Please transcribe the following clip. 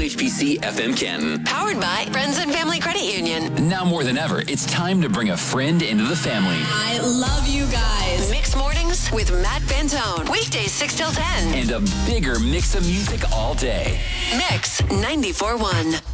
WHPC FM Canton. Powered by Friends and Family Credit Union. Now more than ever, it's time to bring a friend into the family. I love you guys. Mixed Mornings with Matt Fantone. Weekdays 6 till 10. And a bigger mix of music all day. Mix 94.1.